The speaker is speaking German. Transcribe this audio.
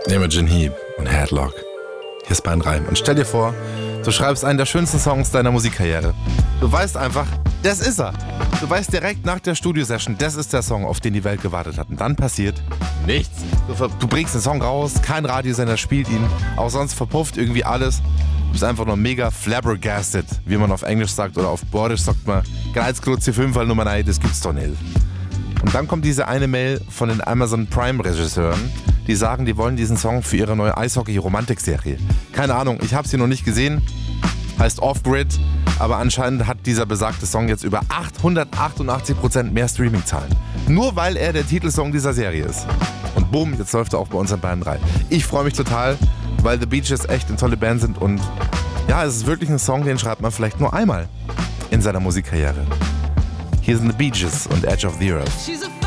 Imogen Heap und Headlock. Hier ist Bayern 3. Und stell dir vor, du schreibst einen der schönsten Songs deiner Musikkarriere. Du weißt einfach, das ist er. Du weißt direkt nach der Studiosession, das ist der Song, auf den die Welt gewartet hat. Und dann passiert nichts. Du bringst den Song raus, kein Radiosender spielt ihn, auch sonst verpufft irgendwie alles. Du bist einfach nur mega flabbergasted, wie man auf Englisch sagt, oder auf Bordisch sagt man, Greizklutzi 5 Fall Nummer 9, das gibt's doch nicht. Und dann kommt diese eine Mail von den Amazon Prime Regisseuren, die sagen, die wollen diesen Song für ihre neue Eishockey-Romantik-Serie. Keine Ahnung, ich habe sie noch nicht gesehen, heißt Off-Grid, aber anscheinend hat dieser besagte Song jetzt über 888% mehr Streaming-Zahlen. Nur weil er der Titelsong dieser Serie ist. Und boom, jetzt läuft er auch bei uns in Bayern 3. Ich freue mich total, weil The Beaches echt eine tolle Band sind und ja, es ist wirklich ein Song, den schreibt man vielleicht nur einmal in seiner Musikkarriere. Hier sind The Beaches und Edge of the Earth.